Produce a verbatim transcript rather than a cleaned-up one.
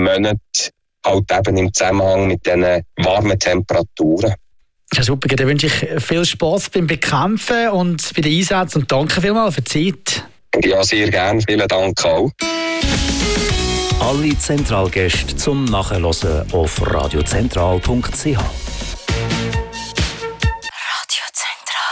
Monaten, halt eben im Zusammenhang mit diesen warmen Temperaturen. Ja, super, dann wünsche ich viel Spass beim Bekämpfen und bei den Einsätzen und danke vielmals für die Zeit. Ja, sehr gerne. Vielen Dank auch. Alle Zentralgäste zum Nachhören auf radiozentral punkt c h.